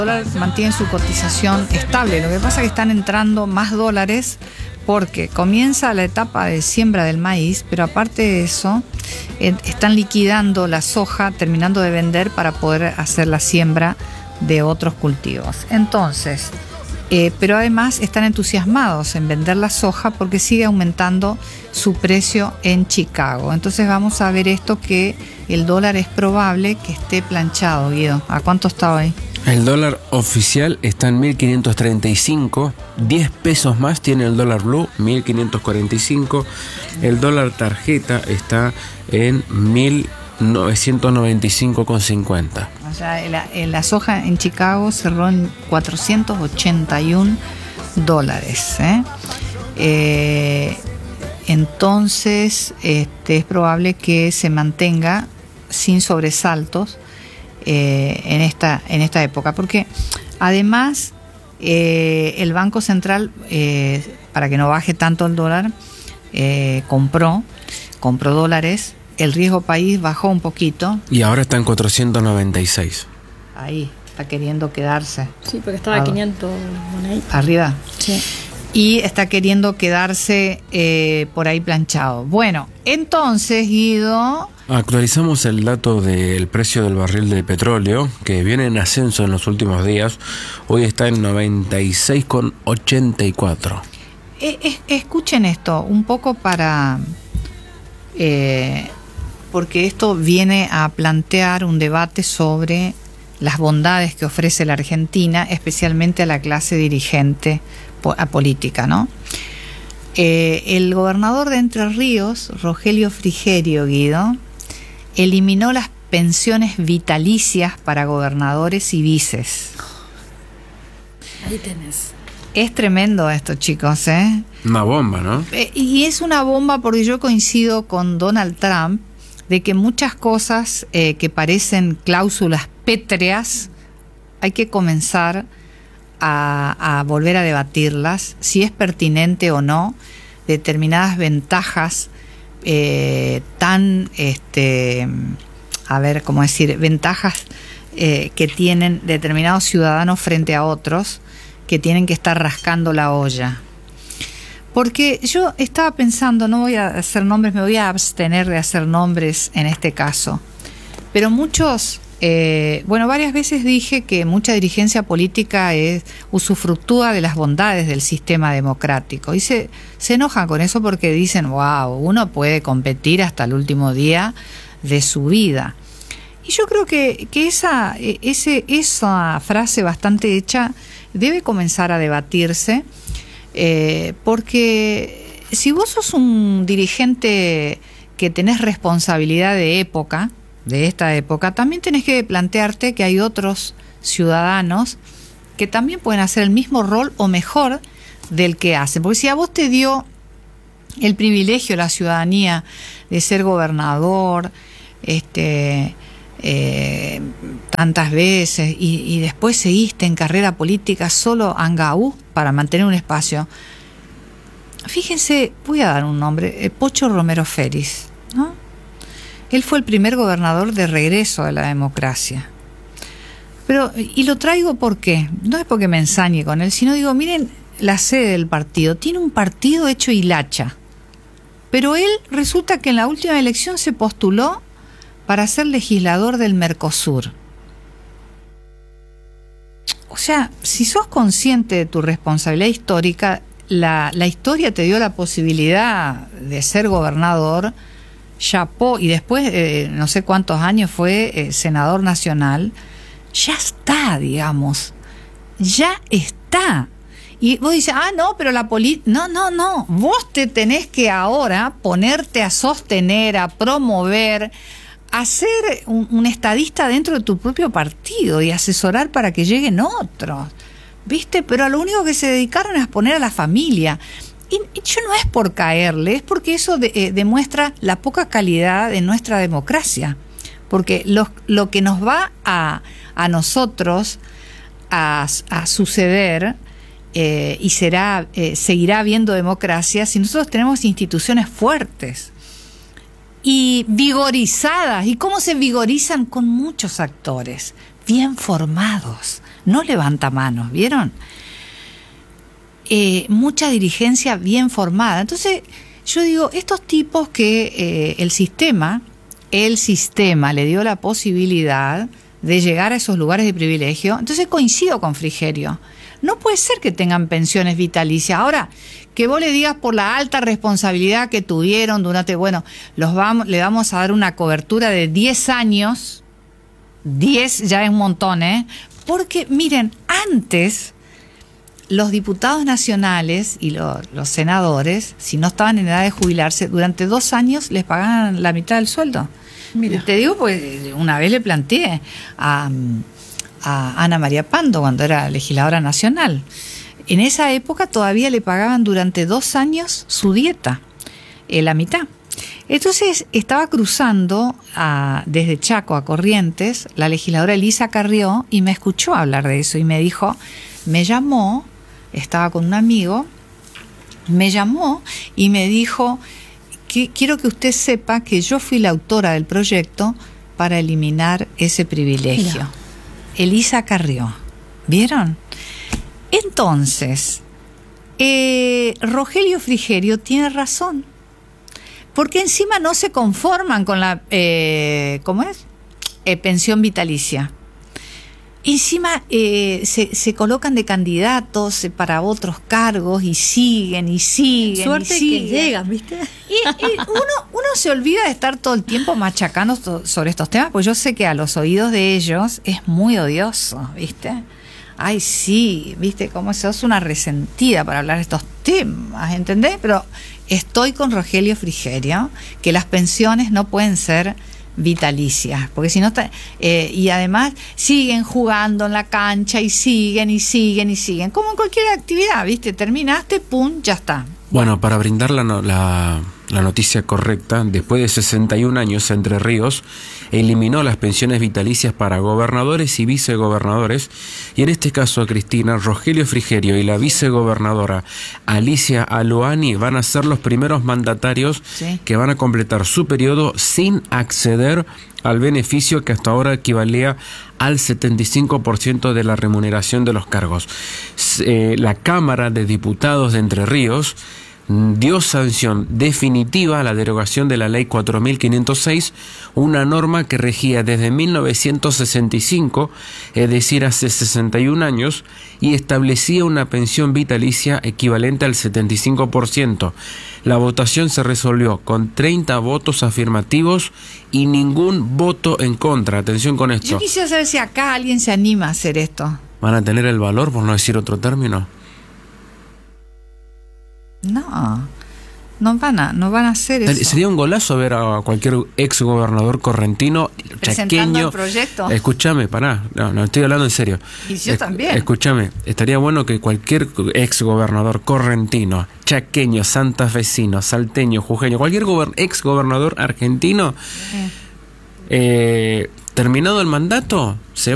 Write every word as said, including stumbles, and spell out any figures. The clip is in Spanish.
El dólar mantiene su cotización estable. Lo que pasa es que están entrando más dólares porque comienza la etapa de siembra del maíz, pero aparte de eso, eh, están liquidando la soja, terminando de vender para poder hacer la siembra de otros cultivos. Entonces, eh, pero además están entusiasmados en vender la soja porque sigue aumentando su precio en Chicago. Entonces vamos a ver esto, que el dólar es probable que esté planchado, Guido. ¿A cuánto está hoy? El dólar oficial está en mil quinientos treinta y cinco, diez pesos más tiene el dólar blue, mil quinientos cuarenta y cinco. El dólar tarjeta está en mil novecientos noventa y cinco con cincuenta. O sea, la, la soja en Chicago cerró en cuatrocientos ochenta y uno dólares. ¿eh? Eh, entonces, este, es probable que se mantenga sin sobresaltos Eh, en esta en esta época, porque además eh, el Banco Central, eh, para que no baje tanto el dólar, eh, compró compró dólares, el riesgo país bajó un poquito y ahora está en cuatrocientos noventa y seis. Ahí está queriendo quedarse. Sí, porque estaba a quinientos moneditas arriba. Sí. Y está queriendo quedarse eh, por ahí planchado. Bueno, entonces, Guido, actualizamos el dato del precio del barril de petróleo, que viene en ascenso en los últimos días. Hoy está en noventa y seis con ochenta y cuatro. Eh, eh, escuchen esto, un poco para... Eh, porque esto viene a plantear un debate sobre las bondades que ofrece la Argentina, especialmente a la clase dirigente a política, ¿no? Eh, el gobernador de Entre Ríos, Rogelio Frigerio, Guido, eliminó las pensiones vitalicias para gobernadores y vices. Ahí tenés. Es tremendo esto, chicos, ¿eh? Una bomba, ¿no? Eh, y es una bomba porque yo coincido con Donald Trump de que muchas cosas eh, que parecen cláusulas pétreas hay que comenzar a, a volver a debatirlas, si es pertinente o no, determinadas ventajas eh, tan, este, a ver, ¿cómo decir? Ventajas eh, que tienen determinados ciudadanos frente a otros que tienen que estar rascando la olla. Porque yo estaba pensando, no voy a hacer nombres, me voy a abstener de hacer nombres en este caso, pero muchos... Eh, bueno, varias veces dije que mucha dirigencia política es, usufructúa de las bondades del sistema democrático y se, se enojan con eso porque dicen, wow, uno puede competir hasta el último día de su vida. Y yo creo que, que esa, ese, esa frase bastante hecha debe comenzar a debatirse, eh, porque si vos sos un dirigente que tenés responsabilidad de época, de esta época, también tenés que plantearte que hay otros ciudadanos que también pueden hacer el mismo rol o mejor del que hacen. Porque si a vos te dio el privilegio, la ciudadanía, de ser gobernador este, eh, tantas veces y, y después seguiste en carrera política solo angaú para mantener un espacio, fíjense, voy a dar un nombre, Pocho Romero Félix, ¿no? Él fue el primer gobernador de regreso a la democracia. Pero, y lo traigo porque, no es porque me ensañe con él, sino digo, miren la sede del partido. Tiene un partido hecho hilacha. Pero él resulta que en la última elección se postuló para ser legislador del Mercosur. O sea, si sos consciente de tu responsabilidad histórica, la, la historia te dio la posibilidad de ser gobernador, chapó, y después eh, no sé cuántos años fue eh, senador nacional. Ya está, digamos, ya está. Y vos dices, ah, no, pero la política, no, no, no, vos te tenés que ahora ponerte a sostener, a promover, a ser un, un estadista dentro de tu propio partido y asesorar para que lleguen otros, ¿viste? Pero a lo único que se dedicaron es a poner a la familia. Y yo no es por caerle, es porque eso de, eh, demuestra la poca calidad de nuestra democracia. Porque lo, lo que nos va a, a nosotros a, a suceder, eh, y será eh, seguirá habiendo democracia si nosotros tenemos instituciones fuertes y vigorizadas. ¿Y cómo se vigorizan? Con muchos actores. bien formados, no levantamanos, ¿vieron? Eh, mucha dirigencia bien formada. Entonces, yo digo, estos tipos que eh, el sistema, el sistema le dio la posibilidad de llegar a esos lugares de privilegio, entonces coincido con Frigerio. No puede ser que tengan pensiones vitalicias. Ahora, que vos le digas por la alta responsabilidad que tuvieron durante, bueno, los vamos, le vamos a dar una cobertura de diez años, diez ya es un montón, ¿eh? Porque, miren, antes los diputados nacionales y lo, los senadores, si no estaban en edad de jubilarse, durante dos años les pagaban la mitad del sueldo. Mira. Te digo, pues una vez le planteé a, a Ana María Pando, cuando era legisladora nacional. En esa época todavía le pagaban durante dos años su dieta, eh, la mitad. Entonces estaba cruzando a, desde Chaco a Corrientes la legisladora Elisa Carrió y me escuchó hablar de eso y me dijo, me llamó, estaba con un amigo, me llamó y me dijo, que, quiero que usted sepa que yo fui la autora del proyecto para eliminar ese privilegio. Mira. Elisa Carrió, ¿vieron? Entonces, eh, Rogelio Frigerio tiene razón, porque encima no se conforman con la, eh, ¿cómo es? Eh, pensión vitalicia. Encima eh, se, se colocan de candidatos para otros cargos y siguen y siguen. Suerte y siguen. que llegan, ¿viste? Y, y uno, uno se olvida de estar todo el tiempo machacando to- sobre estos temas, porque yo sé que a los oídos de ellos es muy odioso, ¿viste? Ay, sí, ¿viste? Como sos una resentida para hablar de estos temas, ¿entendés? Pero estoy con Rogelio Frigerio, que las pensiones no pueden ser vitalicias, porque si no está, eh, y además siguen jugando en la cancha y siguen y siguen y siguen, como en cualquier actividad, ¿viste? Terminaste, pum, ya está. Bueno, para brindar la, no, la, la noticia correcta, después de sesenta y un años, Entre Ríos eliminó las pensiones vitalicias para gobernadores y vicegobernadores, y en este caso, Cristina, Rogelio Frigerio y la vicegobernadora Alicia Aloani van a ser los primeros mandatarios Sí. que van a completar su periodo sin acceder al beneficio que hasta ahora equivalía al setenta y cinco por ciento de la remuneración de los cargos. Eh, la Cámara de Diputados de Entre Ríos dio sanción definitiva a la derogación de la Ley cuatro mil quinientos seis, una norma que regía desde mil novecientos sesenta y cinco, es decir, hace sesenta y un años, y establecía una pensión vitalicia equivalente al setenta y cinco por ciento. La votación se resolvió con treinta votos afirmativos y ningún voto en contra. Atención con esto. Yo quisiera saber si acá alguien se anima a hacer esto. ¿Van a tener el valor, por no decir otro término? No, no van a, no van a hacer eso. Sería un golazo ver a cualquier ex gobernador correntino, Presentando chaqueño. el proyecto. Escúchame, pará, no, no estoy hablando en serio. Y yo Es- también. Escúchame, estaría bueno que cualquier ex gobernador correntino, chaqueño, santafesino, salteño, jujeño, cualquier gober- ex gobernador argentino, Eh. eh, terminado el mandato, se